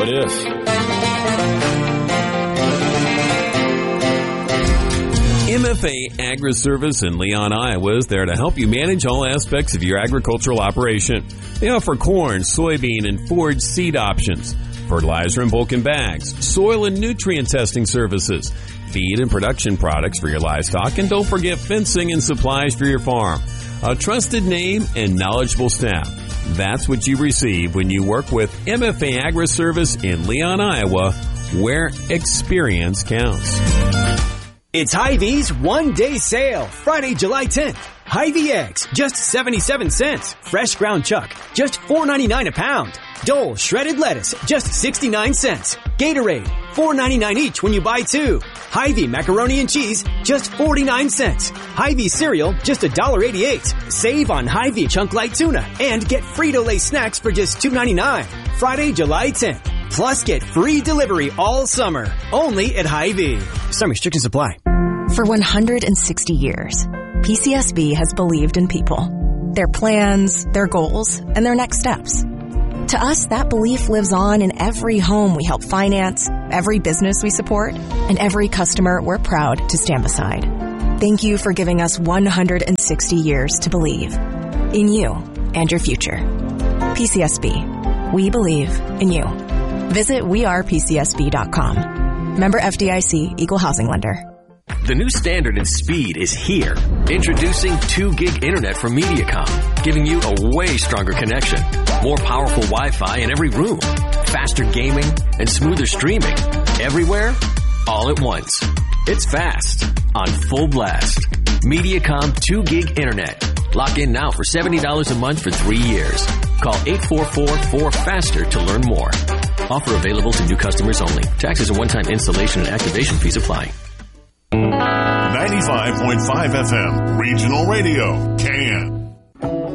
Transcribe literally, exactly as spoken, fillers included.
What if? M F A Agri-Service in Leon, Iowa is there to help you manage all aspects of your agricultural operation. They offer corn, soybean, and forage seed options, fertilizer in bulk and bags, soil and nutrient testing services, feed and production products for your livestock, and don't forget fencing and supplies for your farm. A trusted name and knowledgeable staff. That's what you receive when you work with M F A Agri-Service in Leon, Iowa, where experience counts. It's Hy-Vee's one-day sale, Friday, July tenth. Hy-Vee eggs, just seventy-seven cents. Fresh ground chuck, just four ninety-nine a pound. Dole shredded lettuce, just sixty-nine cents. Gatorade, four ninety-nine each when you buy two. Hy-Vee macaroni and cheese, just forty-nine cents. Hy-Vee cereal, just one dollar eighty-eight. Save on Hy-Vee chunk light tuna and get Frito-Lay snacks for just two ninety-nine. Friday, July tenth. Plus, get free delivery all summer, only at Hy-Vee. Some restrictions apply. For one hundred sixty years, P C S B has believed in people, their plans, their goals, and their next steps. To us, that belief lives on in every home we help finance, every business we support, and every customer we're proud to stand beside. Thank you for giving us one hundred sixty years to believe in you and your future. P C S B. We believe in you. Visit we are P C S B dot com. Member F D I C, Equal Housing Lender. The new standard in speed is here. Introducing two gig internet from Mediacom, giving you a way stronger connection, more powerful Wi-Fi in every room, faster gaming, and smoother streaming. Everywhere, all at once. It's fast, on full blast. Mediacom two gig internet. Lock in now for seventy dollars a month for three years. Call eight four four, four faster to learn more. Offer available to new customers only. Taxes and one-time installation and activation fees apply. ninety-five point five F M, Regional Radio, Can.